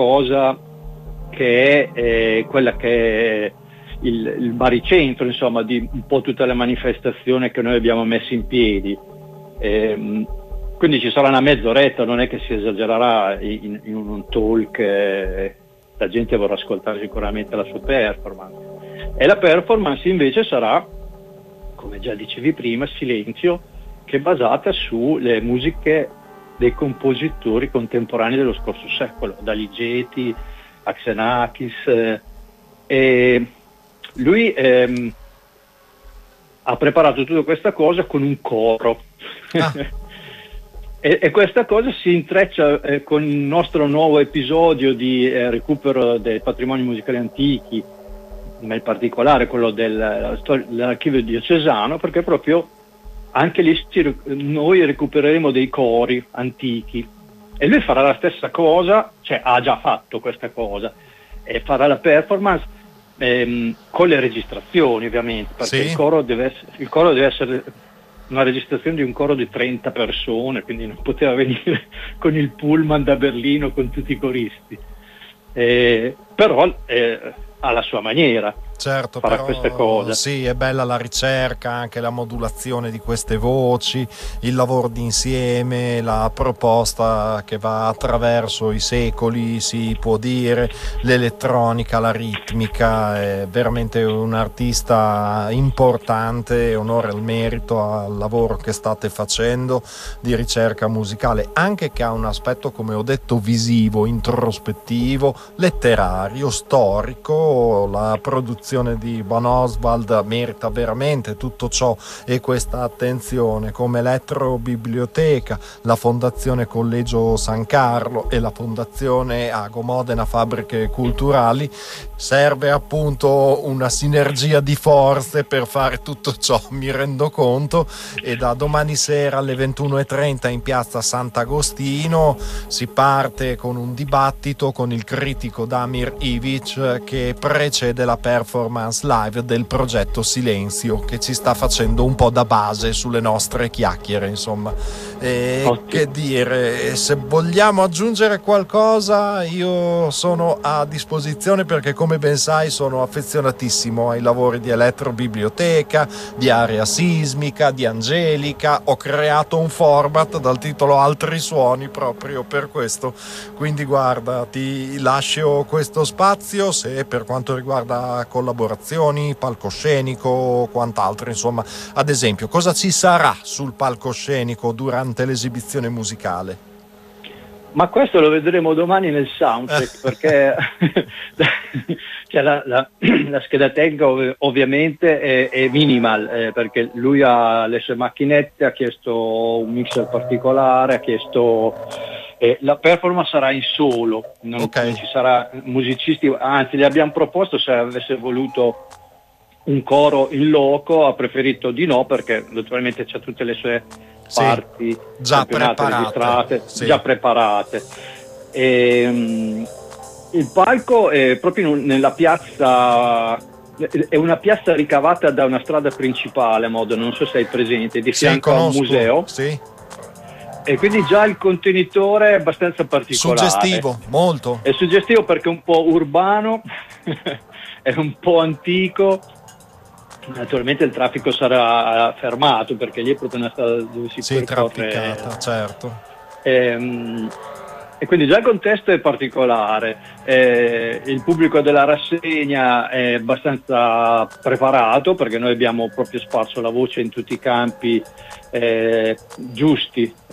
cosa che è quella che è il baricentro, insomma, di un po' tutte le manifestazioni che noi abbiamo messo in piedi. Quindi ci sarà una mezz'oretta, non è che si esagererà in un talk, la gente vorrà ascoltare sicuramente la sua performance. E la performance invece sarà, come già dicevi prima, Silenzio, che è basata sulle musiche dei compositori contemporanei dello scorso secolo, da Ligeti a Xenakis, e lui ha preparato tutta questa cosa con un coro. E questa cosa si intreccia con il nostro nuovo episodio di recupero dei patrimoni musicali antichi, nel particolare quello dell'archivio diocesano, perché proprio anche lì noi recupereremo dei cori antichi, e lui farà la stessa cosa, cioè ha già fatto questa cosa, e farà la performance con le registrazioni, ovviamente, perché il coro deve essere una registrazione di un coro di 30 persone, quindi non poteva venire con il pullman da Berlino con tutti i coristi, però alla sua maniera. Certo, farà però queste cose. Sì, è bella la ricerca, anche la modulazione di queste voci, il lavoro d'insieme, la proposta che va attraverso i secoli, si può dire, l'elettronica, la ritmica. È veramente un artista importante, onore al merito, al lavoro che state facendo di ricerca musicale, anche che ha un aspetto, come ho detto, visivo, introspettivo, letterario, storico. La produzione di Van Oswald merita veramente tutto ciò e questa attenzione, come Elettrobiblioteca, la Fondazione Collegio San Carlo e la Fondazione Ago Modena Fabbriche Culturali. Serve appunto una sinergia di forze per fare tutto ciò, mi rendo conto, e da domani sera alle 21:30 in piazza Sant'Agostino si parte con un dibattito con il critico Damir Ivic che precede la performance live del progetto Silenzio, che ci sta facendo un po' da base sulle nostre chiacchiere, insomma. Che dire, se vogliamo aggiungere qualcosa io sono a disposizione, perché come ben sai sono affezionatissimo ai lavori di Elettrobiblioteca, di Area Sismica, di Angelica. Ho creato un format dal titolo Altri Suoni proprio per questo, quindi guarda, ti lascio questo spazio se per quanto riguarda collaborazioni, palcoscenico o quant'altro. Insomma, ad esempio, cosa ci sarà sul palcoscenico durante l'esibizione musicale? Ma questo lo vedremo domani nel soundcheck, perché cioè la scheda tecnica ovviamente è minimal, perché lui ha le sue macchinette, ha chiesto un mixer particolare, ha chiesto la performance sarà in solo, non ci sarà musicisti, anzi gli abbiamo proposto se avesse voluto un coro in loco, ha preferito di no, perché naturalmente c'ha tutte le sue parti già preparate, registrate, già preparate. Il palco è proprio nella piazza, è una piazza ricavata da una strada principale a Modena, non so se sei presente, di fianco a un museo. E quindi già il contenitore è abbastanza particolare. Suggestivo, molto. È suggestivo perché è un po' urbano, è un po' antico. Naturalmente il traffico sarà fermato, perché lì è proprio una strada dove si trafficata, certo. E quindi già il contesto è particolare, il pubblico della rassegna è abbastanza preparato, perché noi abbiamo proprio sparso la voce in tutti i campi giusti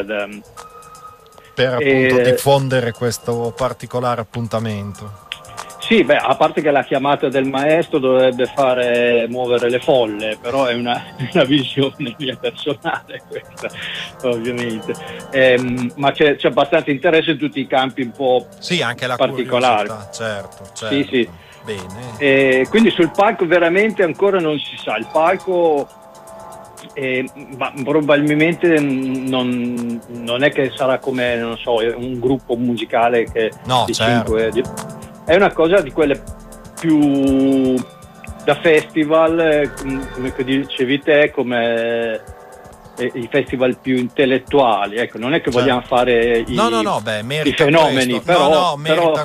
per appunto diffondere questo particolare appuntamento. Sì, a parte che la chiamata del maestro dovrebbe fare muovere le folle, però è una visione mia personale questa, ovviamente. Ma c'è abbastanza interesse in tutti i campi un po' anche la particolari. Certo. Sì. Bene. Quindi sul palco veramente ancora non si sa. Il palco ma probabilmente non è che sarà come, non so, un gruppo musicale che di 5. È una cosa di quelle più da festival, come dicevi te, come i festival più intellettuali. Ecco, non è che vogliamo fare i fenomeni, però merita